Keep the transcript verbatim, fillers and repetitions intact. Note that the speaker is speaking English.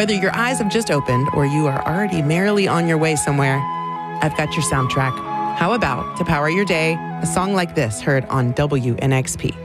Whether your eyes have just opened or you are already merrily on your way somewhere, I've got your soundtrack. How about, to power your day, a song like this heard on W N X P?